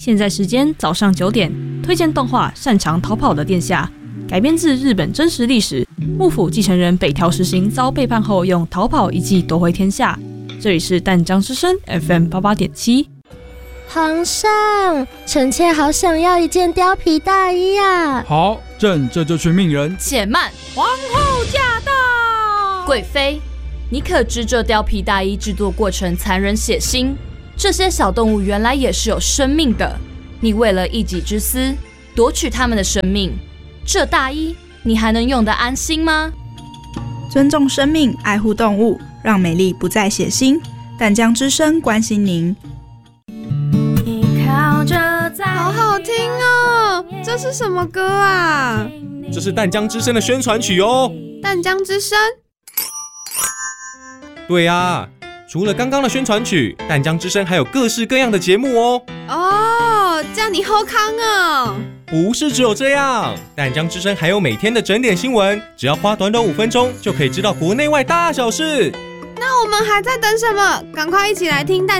现在时间早上9点，推荐动画《擅长逃跑的殿下》，改编自日本真实历史。幕府继承人北条时行遭背叛后，用逃跑一计夺回天下。这里是淡江之声 FM 88.7。 皇上，臣妾好想要一件貂皮大衣啊！ 好，朕这就去命人。 且慢， 皇后驾到！ 贵妃，你可知这貂皮大衣制作过程残忍血腥？这些小动物原来也是有生命的，你为了一己之私夺取他们的生命，这大衣你还能用得安心吗？ 尊重生命，爱护动物，让美丽不再血腥。淡江之声关心您。 好好听哦！这是什么歌啊？ 这是淡江之声的宣传曲哦。 淡江之声？ 对啊，除了刚刚的宣传曲，淡江之声还有各式各样的节目哦。 哦，这样你好康哦！ 不是只有这样，淡江之声还有每天的整点新闻，只要花短短5分钟就可以知道国内外大小事。 那我们还在等什么？赶快一起来听淡